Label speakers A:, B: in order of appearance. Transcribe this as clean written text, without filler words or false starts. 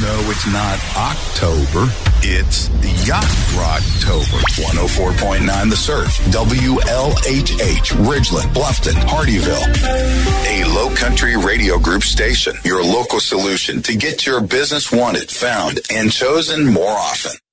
A: No, it's not October. It's Yacht Rocktober. 104.9 The Surf. WLHH. Ridgeland, Bluffton, Hardyville. A Low Country Radio Group station. Your local solution to get your business wanted, found, and chosen more often.